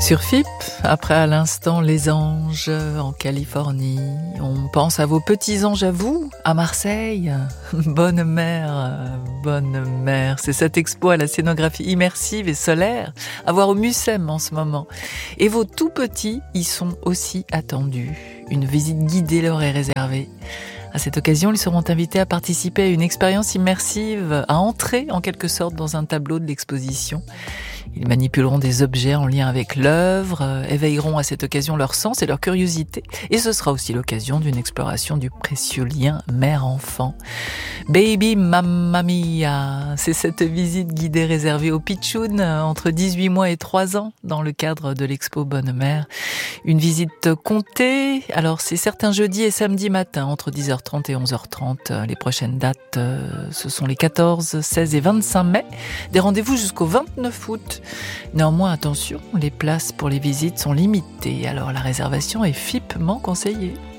Sur FIP, après à l'instant les anges en Californie, on pense à vos petits anges à vous, à Marseille. Bonne mère, c'est cette expo à la scénographie immersive et solaire à voir au Mucem en ce moment. Et vos tout petits y sont aussi attendus. Une visite guidée leur est réservée. À cette occasion, ils seront invités à participer à une expérience immersive, à entrer en quelque sorte dans un tableau de l'exposition. Ils manipuleront des objets en lien avec l'œuvre, éveilleront à cette occasion leur sens et leur curiosité. Et ce sera aussi l'occasion d'une exploration du précieux lien mère-enfant. Baby Mamma Mia, c'est cette visite guidée réservée aux pitchouns entre 18 mois et 3 ans dans le cadre de l'expo Bonne Mère. Une visite comptée, alors c'est certains jeudis et samedis matin entre 10h30 et 11h30. Les prochaines dates, ce sont les 14, 16 et 25 mai. Des rendez-vous jusqu'au 29 août. Néanmoins, attention, les places pour les visites sont limitées, alors la réservation est FIPement conseillée.